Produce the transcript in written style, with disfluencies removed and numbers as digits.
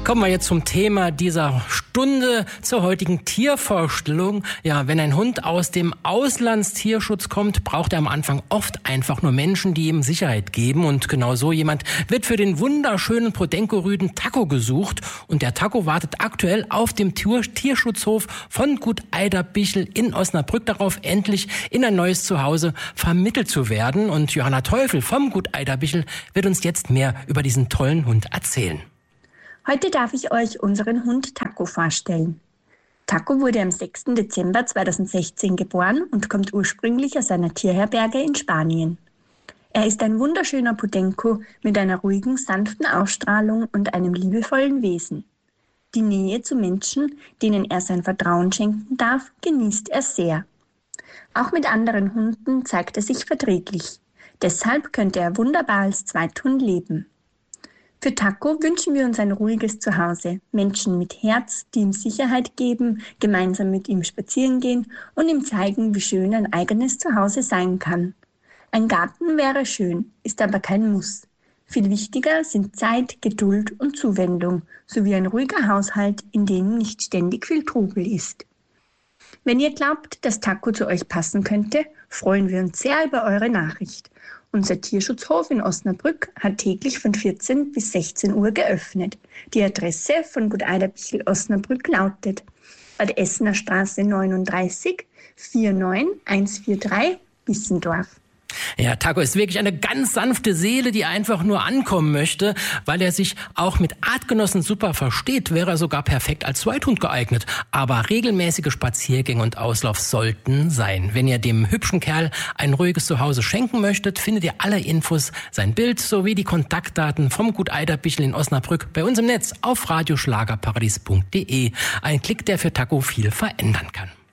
Kommen wir jetzt zum Thema dieser Stunde, zur heutigen Tiervorstellung. Ja, wenn ein Hund aus dem Auslandstierschutz kommt, braucht er am Anfang oft einfach nur Menschen, die ihm Sicherheit geben. Und genau so jemand wird für den wunderschönen Podenco-Rüden Taco gesucht. Und der Taco wartet aktuell auf dem Tierschutzhof von Gut Eiderbichel in Osnabrück darauf, endlich in ein neues Zuhause vermittelt zu werden. Und Johanna Teufel vom Gut Eiderbichel wird uns jetzt mehr über diesen tollen Hund erzählen. Heute darf ich euch unseren Hund Taco vorstellen. Taco wurde am 6. Dezember 2016 geboren und kommt ursprünglich aus einer Tierherberge in Spanien. Er ist ein wunderschöner Podenco mit einer ruhigen, sanften Ausstrahlung und einem liebevollen Wesen. Die Nähe zu Menschen, denen er sein Vertrauen schenken darf, genießt er sehr. Auch mit anderen Hunden zeigt er sich verträglich. Deshalb könnte er wunderbar als Zweithund leben. Für Taco wünschen wir uns ein ruhiges Zuhause, Menschen mit Herz, die ihm Sicherheit geben, gemeinsam mit ihm spazieren gehen und ihm zeigen, wie schön ein eigenes Zuhause sein kann. Ein Garten wäre schön, ist aber kein Muss. Viel wichtiger sind Zeit, Geduld und Zuwendung, sowie ein ruhiger Haushalt, in dem nicht ständig viel Trubel ist. Wenn ihr glaubt, dass Taco zu euch passen könnte, freuen wir uns sehr über eure Nachricht. Unser Tierschutzhof in Osnabrück hat täglich von 14 bis 16 Uhr geöffnet. Die Adresse von Gut Eiderbichel Osnabrück lautet Bad Essener Straße 39 49143 Bissendorf. Ja, Taco ist wirklich eine ganz sanfte Seele, die einfach nur ankommen möchte. Weil er sich auch mit Artgenossen super versteht, wäre er sogar perfekt als Zweithund geeignet. Aber regelmäßige Spaziergänge und Auslauf sollten sein. Wenn ihr dem hübschen Kerl ein ruhiges Zuhause schenken möchtet, findet ihr alle Infos, sein Bild sowie die Kontaktdaten vom Gut Eiderbichel in Osnabrück bei uns im Netz auf radioschlagerparadies.de. Ein Klick, der für Taco viel verändern kann.